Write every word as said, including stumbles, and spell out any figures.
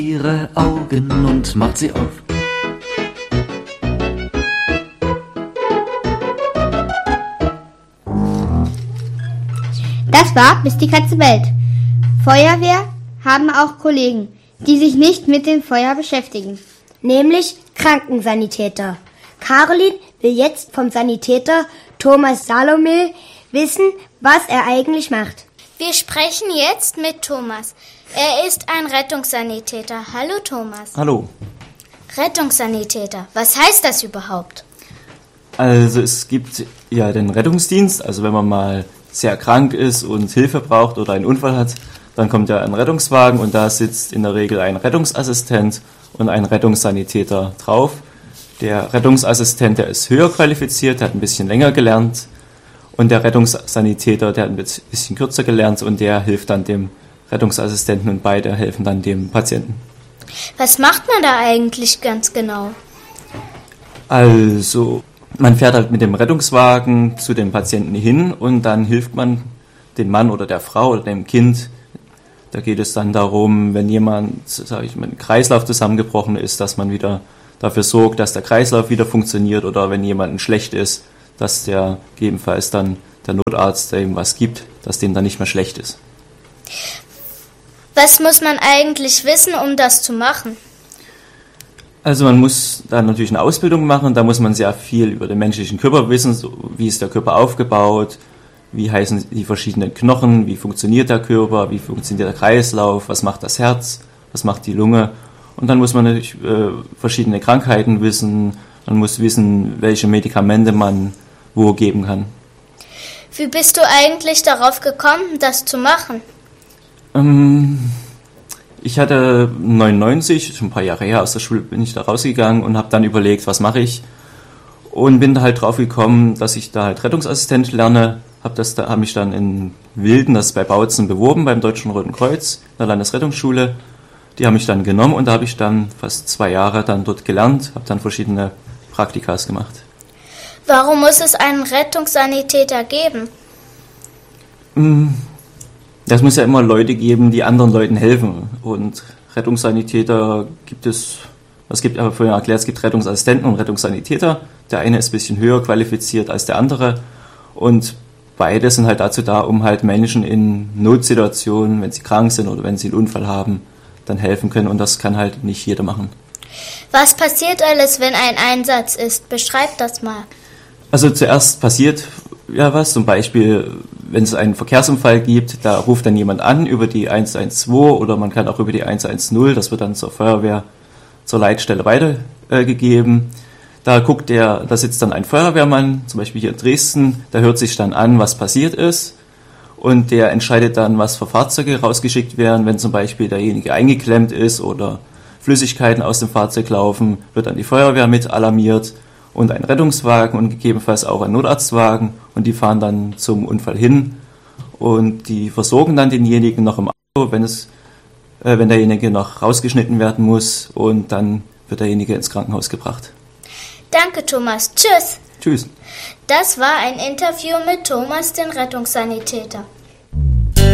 ihre Augen und macht sie auf. Das war Bis die Katze bellt. Feuerwehr haben auch Kollegen, die sich nicht mit dem Feuer beschäftigen. Nämlich Krankensanitäter. Caroline will jetzt vom Sanitäter Thomas Salome wissen, was er eigentlich macht. Wir sprechen jetzt mit Thomas. Er ist ein Rettungssanitäter. Hallo Thomas. Hallo. Rettungssanitäter, was heißt das überhaupt? Also es gibt ja den Rettungsdienst, also wenn man mal sehr krank ist und Hilfe braucht oder einen Unfall hat, dann kommt ja ein Rettungswagen und da sitzt in der Regel ein Rettungsassistent und ein Rettungssanitäter drauf. Der Rettungsassistent, der ist höher qualifiziert, der hat ein bisschen länger gelernt und der Rettungssanitäter, der hat ein bisschen kürzer gelernt und der hilft dann dem Rettungsassistenten und beide helfen dann dem Patienten. Was macht man da eigentlich ganz genau? Also man fährt halt mit dem Rettungswagen zu dem Patienten hin und dann hilft man dem Mann oder der Frau oder dem Kind. Da geht es dann darum, wenn jemand, sage ich mal, ein Kreislauf zusammengebrochen ist, dass man wieder dafür sorgt, dass der Kreislauf wieder funktioniert oder wenn jemandem schlecht ist, dass der gegebenenfalls dann der Notarzt, der ihm was gibt, dass dem dann nicht mehr schlecht ist. Was muss man eigentlich wissen, um das zu machen? Also man muss da natürlich eine Ausbildung machen, da muss man sehr viel über den menschlichen Körper wissen, so wie ist der Körper aufgebaut, wie heißen die verschiedenen Knochen, wie funktioniert der Körper, wie funktioniert der Kreislauf, was macht das Herz, was macht die Lunge. Und dann muss man natürlich äh, verschiedene Krankheiten wissen, man muss wissen, welche Medikamente man wo geben kann. Wie bist du eigentlich darauf gekommen, das zu machen? Ähm, ich hatte neunundneunzig, schon ein paar Jahre her, aus der Schule bin ich da rausgegangen und habe dann überlegt, was mache ich. Und bin da halt drauf gekommen, dass ich da halt Rettungsassistent lerne. Habe das da, habe mich dann in Wilden, das ist bei Bautzen, beworben beim Deutschen Roten Kreuz, in der Landesrettungsschule. Die haben mich dann genommen und da habe ich dann fast zwei Jahre dann dort gelernt, habe dann verschiedene Praktikas gemacht. Warum muss es einen Rettungssanitäter geben? Das muss ja immer Leute geben, die anderen Leuten helfen. Und Rettungssanitäter gibt es, es gibt aber vorhin erklärt, es gibt Rettungsassistenten und Rettungssanitäter. Der eine ist ein bisschen höher qualifiziert als der andere. Und beide sind halt dazu da, um halt Menschen in Notsituationen, wenn sie krank sind oder wenn sie einen Unfall haben, dann helfen können. Und das kann halt nicht jeder machen. Was passiert alles, wenn ein Einsatz ist? Beschreib das mal. Also zuerst passiert ja was, zum Beispiel, wenn es einen Verkehrsunfall gibt, da ruft dann jemand an über die eins eins zwei oder man kann auch über die eins eins null, das wird dann zur Feuerwehr, zur Leitstelle weitergegeben. Äh, da guckt der, da sitzt dann ein Feuerwehrmann, zum Beispiel hier in Dresden, der hört sich dann an, was passiert ist und der entscheidet dann, was für Fahrzeuge rausgeschickt werden, wenn zum Beispiel derjenige eingeklemmt ist oder Flüssigkeiten aus dem Fahrzeug laufen, wird dann die Feuerwehr mit alarmiert und ein Rettungswagen und gegebenenfalls auch ein Notarztwagen und die fahren dann zum Unfall hin und die versorgen dann denjenigen noch im Auto, wenn es, äh, wenn derjenige noch rausgeschnitten werden muss und dann wird derjenige ins Krankenhaus gebracht. Danke Thomas, tschüss. Tschüss. Das war ein Interview mit Thomas, den Rettungssanitäter.